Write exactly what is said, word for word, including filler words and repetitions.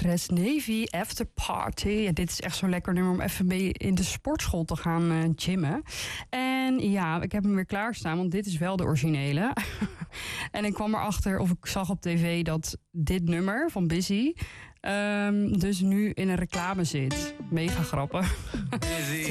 Express Navy After Party. Ja, dit is echt zo'n lekker nummer om even mee in de sportschool te gaan uh, gymmen. En ja, ik heb hem weer klaarstaan, want dit is wel de originele. En ik kwam erachter, of ik zag op tv dat dit nummer van Busy um, dus nu in een reclame zit. Mega grappig.